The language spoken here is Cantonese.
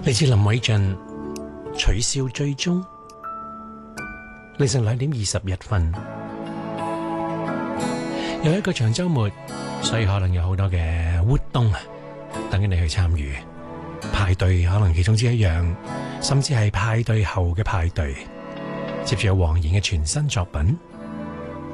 嚟自林偉俊，取消追蹤。凌晨2:21，有一個長週末，所以可能有好多嘅活動等緊你去參與。派對可能其中之一樣，甚至係派對後嘅派對。接住有黃妍嘅全新作品《